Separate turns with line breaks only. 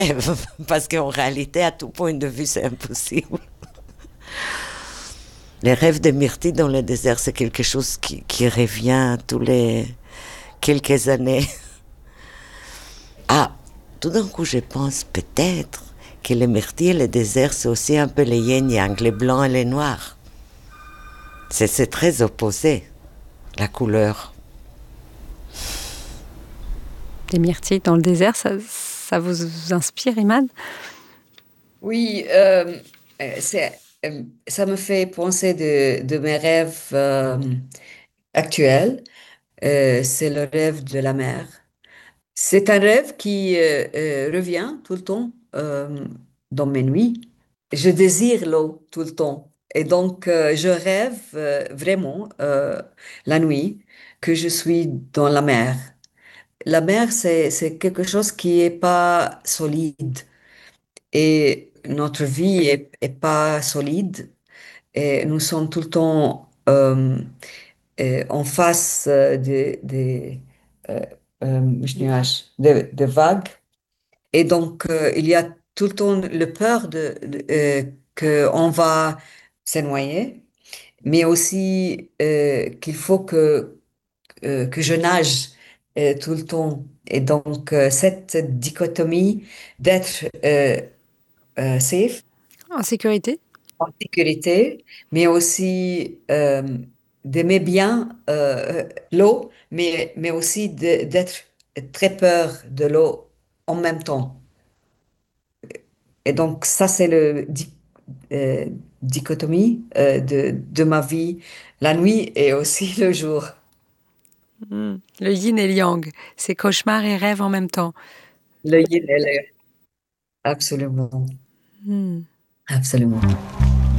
Parce qu'en réalité, à tout point de vue, c'est impossible. Les rêves de Myrtille dans le désert, c'est quelque chose qui revient tous les quelques années. Ah, tout d'un coup, je pense peut-être que les myrtilles et le désert, c'est aussi un peu les yin-yang, les blancs et les noirs. C'est très opposé, la couleur.
Des myrtilles dans le désert, ça vous inspire, Imad?
Oui, ça me fait penser de mes rêves actuels. C'est le rêve de la mer. C'est un rêve qui revient tout le temps dans mes nuits. Je désire l'eau tout le temps. Et donc, je rêve vraiment la nuit que je suis dans la mer. La mer, c'est quelque chose qui est pas solide. Et notre vie est pas solide. Et nous sommes tout le temps en face euh, de vagues. Et donc, il y a tout le temps le peur qu'on va se noyer, mais aussi qu'il faut que je nage tout le temps. Et donc, cette dichotomie d'être safe,
En sécurité?
en sécurité, mais aussi d'aimer bien l'eau, mais aussi d'être très peur de l'eau en même temps. Et donc, ça, c'est euh, dichotomie de ma vie, la nuit et aussi le jour.
Le yin et le yang, c'est cauchemar et rêve en même temps.
Le yin et le... Absolument,
Hmm.
absolument.